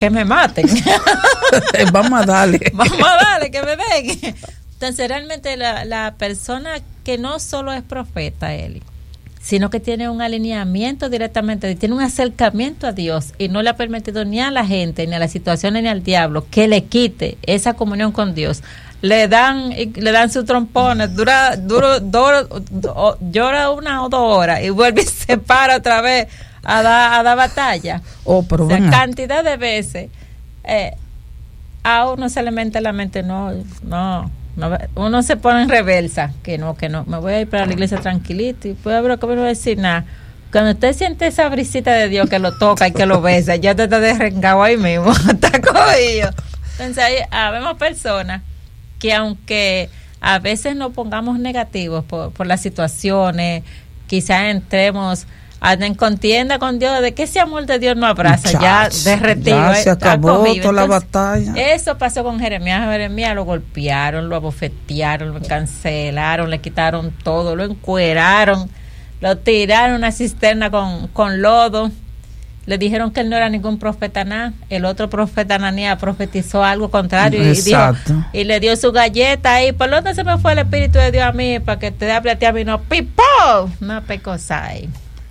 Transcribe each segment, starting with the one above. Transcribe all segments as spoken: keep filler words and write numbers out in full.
que me maten. Vamos a darle. Vamos a darle, que me den. Entonces, realmente la, la persona que no solo es profeta, Eli, sino que tiene un alineamiento directamente, tiene un acercamiento a Dios y no le ha permitido ni a la gente, ni a las situaciones, ni al diablo que le quite esa comunión con Dios. Le dan le dan sus trompones, dura, duro, duro, do, llora una o dos horas y vuelve y se para otra vez a dar a dar batalla. Oh, pero o sea, bueno. Cantidad de veces eh, a uno se le mete la mente, no, no, no, uno se pone en reversa, que no, que no, me voy a ir para la iglesia tranquilito y puede haber que me no voy a decir nada. Cuando usted siente esa brisita de Dios que lo toca y que lo besa, ya te está derrengado ahí mismo, está cogido. Entonces ahí habemos personas que aunque a veces nos pongamos negativos por, por las situaciones, quizás entremos en contienda con Dios, de que ese amor de Dios no abraza, Muchachos, ya derretido. Ya se acabó cogido. toda la Entonces, batalla. eso pasó con Jeremías. Jeremías lo golpearon, lo abofetearon, lo cancelaron, le quitaron todo, lo encueraron, lo tiraron a una cisterna con, con lodo. Le dijeron que él no era ningún profeta nada. El otro profeta Ananías profetizó algo contrario y, dijo, y le dio su galleta ahí. ¿Por dónde se me fue el Espíritu de Dios a mí? Para que te hable a ti a mí. No, pipo, una pecosa ahí.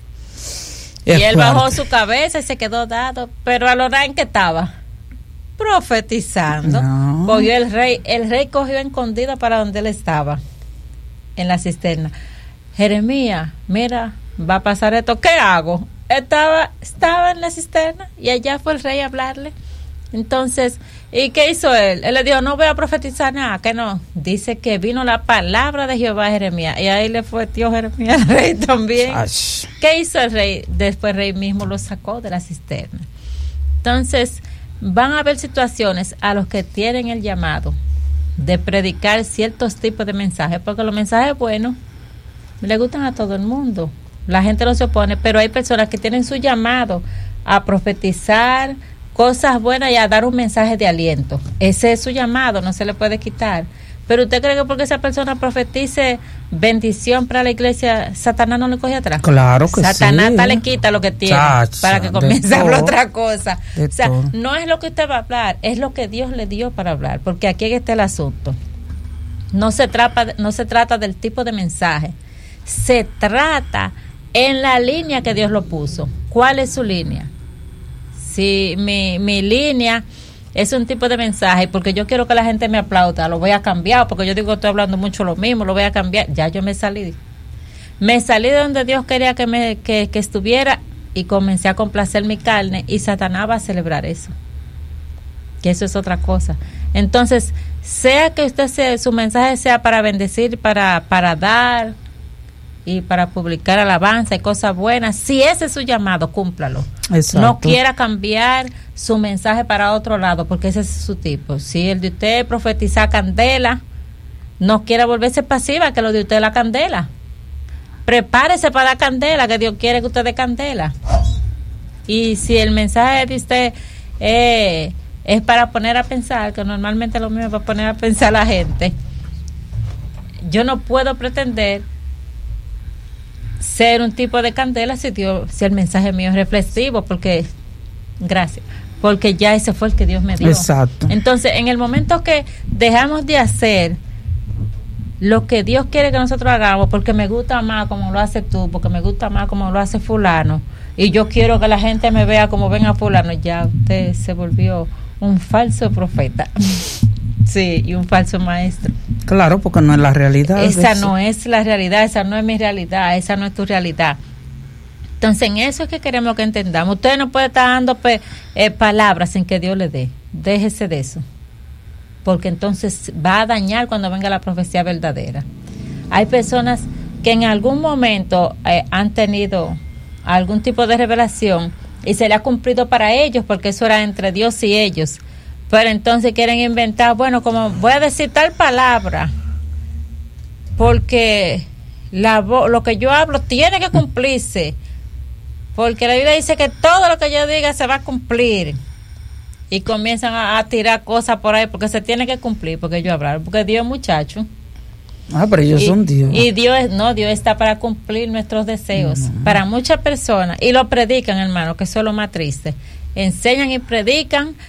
Y él fuerte. Bajó su cabeza y se quedó dado. Pero a lo en que estaba profetizando, no. Cogió el rey. El rey cogió escondido para donde él estaba, en la cisterna. Jeremías, mira, va a pasar esto. ¿Qué hago? Estaba, estaba en la cisterna y allá fue el rey a hablarle. Entonces, ¿y qué hizo él? Él le dijo, no voy a profetizar nada, que no. Dice que vino la palabra de Jehová a Jeremías y ahí le fue tío Jeremías al rey también. Ay. ¿Qué hizo el rey? Después el rey mismo lo sacó de la cisterna. Entonces, van a haber situaciones a los que tienen el llamado de predicar ciertos tipos de mensajes, porque los mensajes buenos le gustan a todo el mundo. La gente no se opone, pero hay personas que tienen su llamado a profetizar cosas buenas y a dar un mensaje de aliento. Ese es su llamado, no se le puede quitar. Pero usted cree que porque esa persona profetice bendición para la iglesia, Satanás no le coge atrás. Claro que Satanás sí. Satanás le quita lo que tiene Chacha, para que comience a hablar otra cosa. O sea, todo. No es lo que usted va a hablar, es lo que Dios le dio para hablar, porque aquí está el asunto. No se trata, no se trata del tipo de mensaje, se trata en la línea que Dios lo puso. ¿Cuál es su línea? Si mi, mi línea es un tipo de mensaje porque yo quiero que la gente me aplauda, lo voy a cambiar, porque yo digo que estoy hablando mucho lo mismo, lo voy a cambiar. Ya yo me salí. Me salí de donde Dios quería que, me, que, que estuviera y comencé a complacer mi carne y Satanás va a celebrar eso. Que eso es otra cosa. Entonces, sea que usted sea, su mensaje sea para bendecir, para, para dar y para publicar alabanza y cosas buenas, si ese es su llamado, cúmplalo. Exacto. No quiera cambiar su mensaje para otro lado, porque ese es su tipo. Si el de usted profetizar candela, no quiera volverse pasiva, que lo de usted es la candela. Prepárese para la candela, que Dios quiere que usted dé candela. Y si el mensaje de usted eh, es para poner a pensar, que normalmente lo mismo es para poner a pensar a la gente, yo no puedo pretender ser un tipo de candela si Dios, si el mensaje mío es reflexivo, porque gracias, porque ya ese fue el que Dios me dio. Exacto. Entonces, en el momento que dejamos de hacer lo que Dios quiere que nosotros hagamos, porque me gusta más como lo hace tú, porque me gusta más como lo hace fulano, y yo quiero que la gente me vea como ven a fulano, ya usted se volvió un falso profeta. Sí, y un falso maestro. Claro, porque no es la realidad. Esa no es la realidad, esa no es mi realidad, esa no es tu realidad. Entonces, en eso es que queremos que entendamos. Usted no puede estar dando pe, eh, palabras sin que Dios le dé. Déjese de eso. Porque entonces va a dañar cuando venga la profecía verdadera. Hay personas que en algún momento eh, han tenido algún tipo de revelación y se le ha cumplido para ellos, porque eso era entre Dios y ellos. Pero entonces quieren inventar, bueno, como voy a decir tal palabra, porque la vo- lo que yo hablo tiene que cumplirse, porque la Biblia dice que todo lo que yo diga se va a cumplir. Y comienzan a, a tirar cosas por ahí, porque se tiene que cumplir, porque yo hablar, porque Dios es muchacho. Ah, pero ellos y, son Dios. Y Dios, no, Dios está para cumplir nuestros deseos. Uh-huh. Para muchas personas, y lo predican, hermano, que eso es lo más triste. enseñan y predican